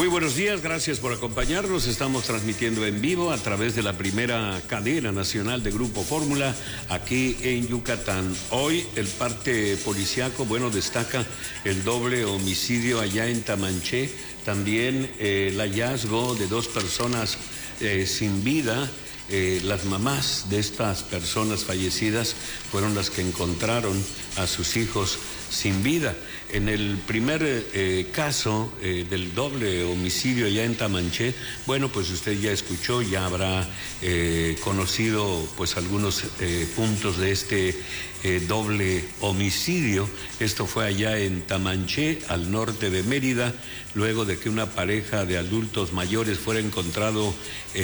Muy buenos días, gracias por acompañarnos. Estamos transmitiendo en vivo a través de la primera cadena nacional de Grupo Fórmula aquí en Yucatán. Hoy el parte policiaco, destaca el doble homicidio allá en Tamanché. También el hallazgo de 2 personas sin vida. Las mamás de estas personas fallecidas fueron las que encontraron a sus hijos sin vida. En el primer caso del doble homicidio allá en Tamanché, pues usted ya escuchó, ya habrá conocido pues algunos puntos de este doble homicidio. Esto fue allá en Tamanché, al norte de Mérida, luego de que una pareja de adultos mayores fuera encontrados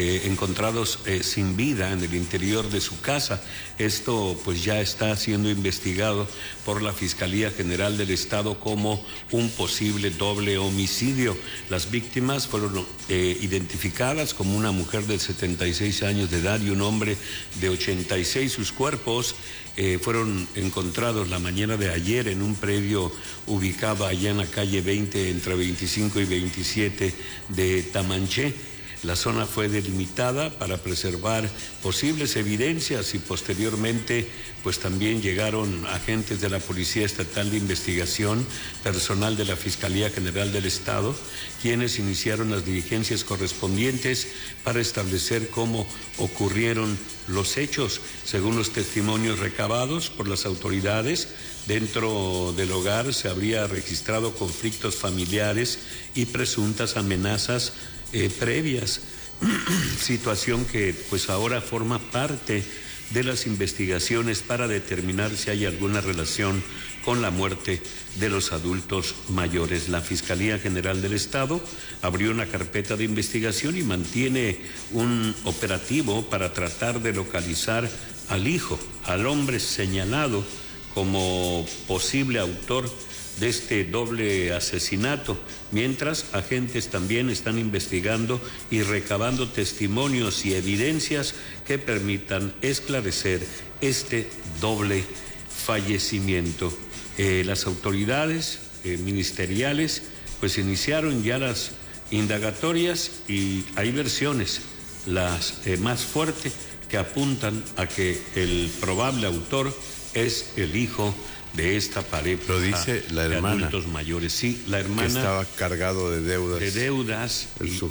sin vida en el interior de su casa. Esto pues ya está siendo investigado por la Fiscalía General del Estado como un posible doble homicidio. Las víctimas fueron identificadas como una mujer de 76 años de edad y un hombre de 86. Sus cuerpos fueron encontrados la mañana de ayer en un predio ubicado allá en la calle 20, entre 25 y 27 de Tamanché. La zona fue delimitada para preservar posibles evidencias y posteriormente pues también llegaron agentes de la Policía Estatal de Investigación, personal de la Fiscalía General del Estado, quienes iniciaron las diligencias correspondientes para establecer cómo ocurrieron los hechos. Según los testimonios recabados por las autoridades, dentro del hogar se habría registrado conflictos familiares y presuntas amenazas previas, situación que pues ahora forma parte de las investigaciones para determinar si hay alguna relación con la muerte de los adultos mayores. La Fiscalía General del Estado abrió una carpeta de investigación y mantiene un operativo para tratar de localizar al hijo, al hombre señalado como posible autor de este doble asesinato, mientras agentes también están investigando y recabando testimonios y evidencias que permitan esclarecer este doble fallecimiento. Las autoridades ministeriales pues iniciaron ya las indagatorias y hay versiones, las más fuertes, que apuntan a que el probable autor es el hijo de esta pareja. Lo dice la hermana. De adultos mayores. Sí, la hermana. Que estaba cargado de deudas. De deudas. Y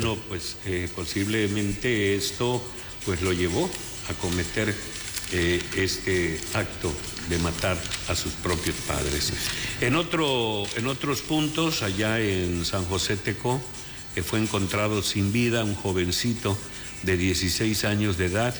posiblemente esto pues lo llevó a cometer este acto de matar a sus propios padres. En otros puntos, allá en San José Tecó, fue encontrado sin vida un jovencito de 16 años de edad.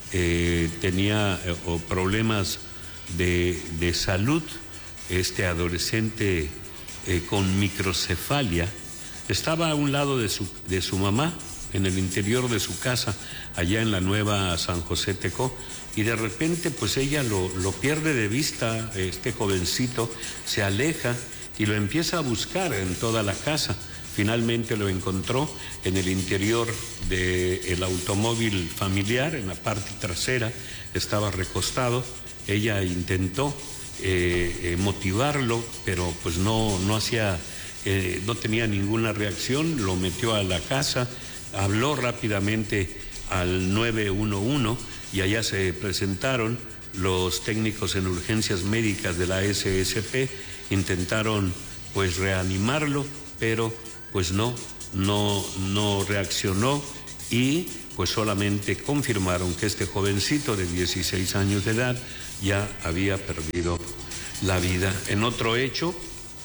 Tenía problemas de salud. Este adolescente con microcefalia estaba a un lado de su mamá en el interior de su casa allá en la nueva San José Tecó, y de repente pues ella lo pierde de vista. Este jovencito se aleja y lo empieza a buscar en toda la casa. Finalmente lo encontró en el interior del automóvil familiar, en la parte trasera, estaba recostado. Ella intentó motivarlo, pero pues no tenía ninguna reacción. Lo metió a la casa, habló rápidamente al 911 y allá se presentaron los técnicos en urgencias médicas de la SSP. Intentaron pues reanimarlo, pero pues no reaccionó y pues solamente confirmaron que este jovencito de 16 años de edad ya había perdido la vida. En otro hecho,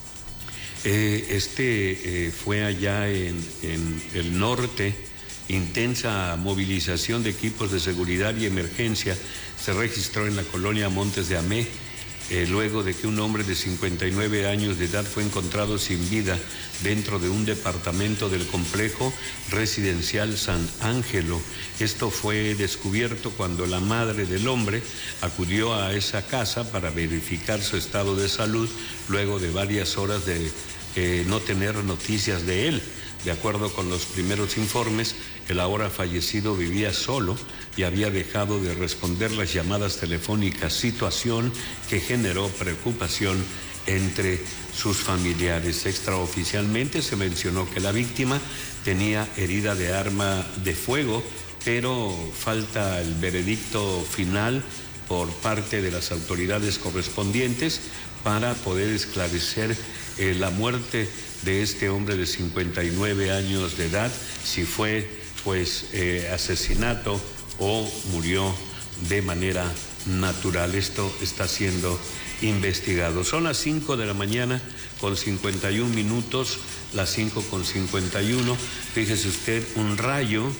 fue allá en el norte, intensa movilización de equipos de seguridad y emergencia se registró en la colonia Montes de Amé, luego de que un hombre de 59 años de edad fue encontrado sin vida dentro de un departamento del complejo residencial San Ángelo. Esto fue descubierto cuando la madre del hombre acudió a esa casa para verificar su estado de salud luego de varias horas de no tener noticias de él. De acuerdo con los primeros informes, el ahora fallecido vivía solo y había dejado de responder las llamadas telefónicas, situación que generó preocupación entre sus familiares. Extraoficialmente se mencionó que la víctima tenía herida de arma de fuego, pero falta el veredicto final por parte de las autoridades correspondientes para poder esclarecer la muerte de este hombre de 59 años de edad, si fue asesinato o murió de manera natural. Esto está siendo investigado. Son las 5 de la mañana con 51 minutos, las 5:51. Fíjese usted, un rayo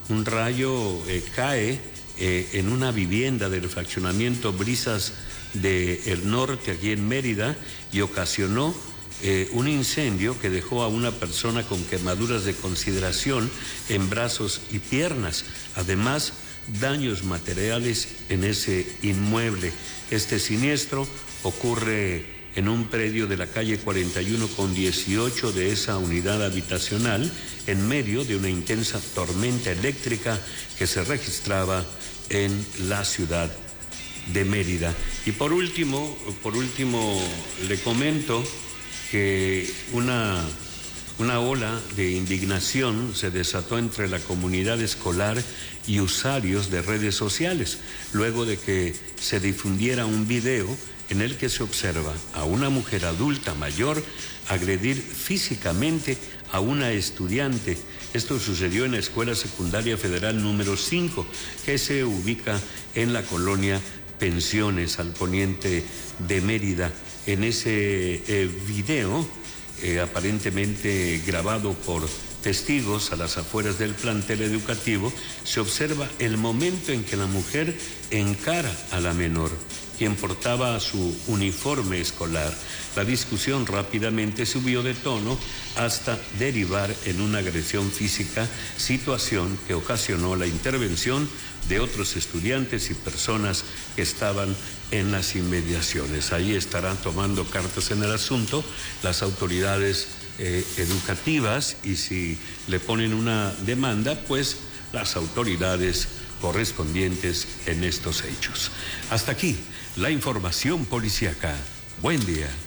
cae en una vivienda del fraccionamiento Brisas del Norte, aquí en Mérida, y ocasionó un incendio que dejó a una persona con quemaduras de consideración en brazos y piernas. Además, daños materiales en ese inmueble. Este siniestro ocurre en un predio de la calle 41 con 18 de esa unidad habitacional, en medio de una intensa tormenta eléctrica que se registraba en la ciudad de Mérida. Y por último le comento que una ola de indignación se desató entre la comunidad escolar y usuarios de redes sociales, luego de que se difundiera un video en el que se observa a una mujer adulta mayor agredir físicamente a una estudiante. Esto sucedió en la Escuela Secundaria Federal número 5, que se ubica en la colonia Pensiones, al poniente de Mérida. En ese video, aparentemente grabado por testigos a las afueras del plantel educativo, se observa el momento en que la mujer encara a la menor, quien portaba su uniforme escolar. La discusión rápidamente subió de tono hasta derivar en una agresión física, situación que ocasionó la intervención de otros estudiantes y personas que estaban en las inmediaciones. Ahí estarán tomando cartas en el asunto las autoridades educativas, y si le ponen una demanda, pues las autoridades correspondientes en estos hechos. Hasta aquí la información policíaca. Buen día.